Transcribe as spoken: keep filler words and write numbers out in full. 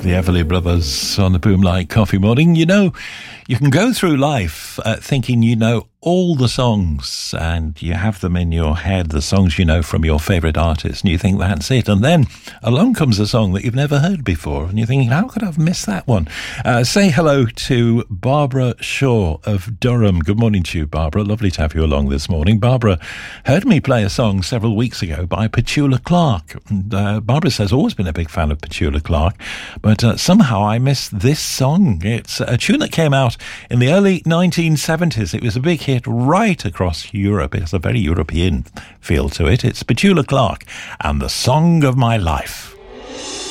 The Everly Brothers on the Boomlight Coffee Morning. You know, you can go through life uh, thinking you know all the songs and you have them in your head, the songs you know from your favourite artist, and you think that's it. And then along comes a song that you've never heard before and you're thinking, how could I have missed that one? Uh, say hello to Barbara Shaw of Durham. Good morning to you, Barbara. Lovely to have you along this morning. Barbara heard me play a song several weeks ago by Petula Clark. And, uh, Barbara says, always been a big fan of Petula Clark, but uh, somehow I missed this song. It's a tune that came out in the early nineteen seventies. It was a big hit right across Europe. It has a very European feel to it. It's Petula Clark and The Song of My Life.